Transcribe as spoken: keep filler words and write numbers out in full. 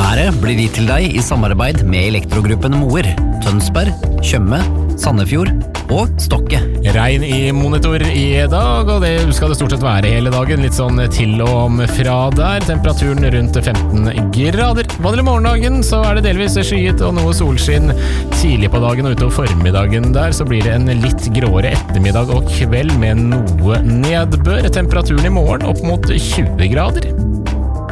Været blir gitt til deg i samarbeid med Elektrogruppen Moer, Tønsberg, Tjøme, Sandefjord og Stokke. Regn i monitor i dag, og det skal det stort sett være hele dagen. Litt sånn til og om fra der. Temperaturen rundt femten grader. Vanlig morgendagen så er det delvis skyet og noe solskinn tidlig på dagen, og utover formiddagen der så blir det en litt gråere ettermiddag og kveld med noe nedbør. Temperaturen i morgen opp mot tjue grader.